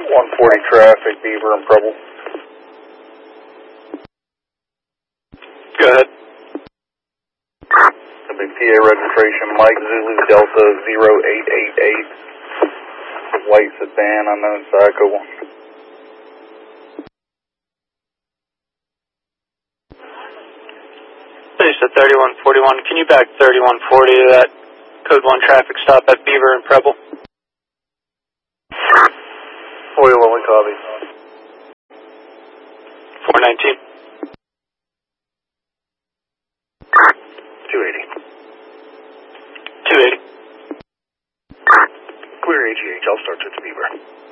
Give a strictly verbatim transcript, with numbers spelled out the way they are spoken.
one forty traffic, Beaver and Preble. Go ahead. The big P A registration, Mike Zulu Delta zero eight eight eight. White sedan, unknown psycho. Finish at thirty-one forty-one. Can you back thirty-one forty to that code one traffic stop at Beaver and Preble? Oil only copy. four nineteen. two eighty. two eighty. Clear A G H, I'll start to Beaver.